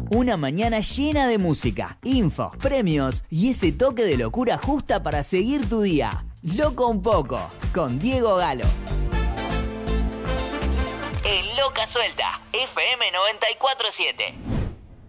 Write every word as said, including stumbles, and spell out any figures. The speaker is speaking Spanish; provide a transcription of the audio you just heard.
Una mañana llena de música, info, premios y ese toque de locura justa para seguir tu día. Loco un poco, con Diego Galo. En Loca Suelta, F M noventa y cuatro punto siete.